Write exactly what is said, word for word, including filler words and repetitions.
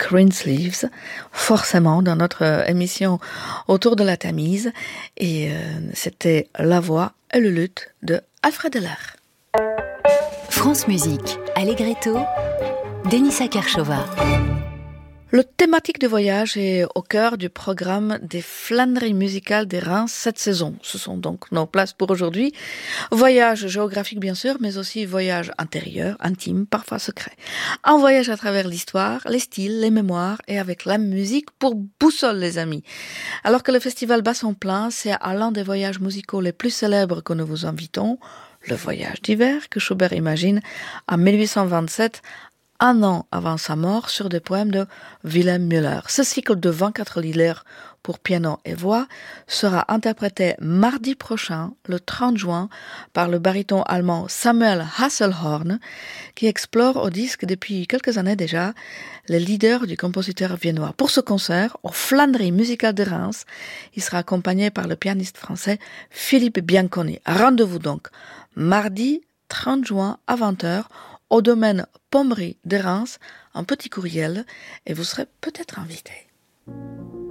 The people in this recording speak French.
Greensleeves, forcément dans notre émission Autour de la Tamise. Et euh, c'était la voix et le luth de Alfred Deller. France Musique, Allegretto, Denisa Kershova. Le thématique de voyage est au cœur du programme des flâneries musicales des Reims cette saison. Ce sont donc nos places pour aujourd'hui. Voyage géographique bien sûr, mais aussi voyage intérieur, intime, parfois secret. Un voyage à travers l'histoire, les styles, les mémoires et avec la musique pour boussole les amis. Alors que le festival bat son plein, c'est à l'un des voyages musicaux les plus célèbres que nous vous invitons, le voyage d'hiver que Schubert imagine en mille huit cent vingt-sept, un an avant sa mort, sur des poèmes de Wilhelm Müller. Ce cycle de vingt-quatre lieder pour piano et voix sera interprété mardi prochain, le trente juin, par le baryton allemand Samuel Hasselhorn, qui explore au disque depuis quelques années déjà les leaders du compositeur viennois. Pour ce concert, aux Flâneries musicales de Reims, il sera accompagné par le pianiste français Philippe Bianconi. Rendez-vous donc mardi trente juin à vingt heures au domaine Pommery de Reims, un petit courriel, et vous serez peut-être invité.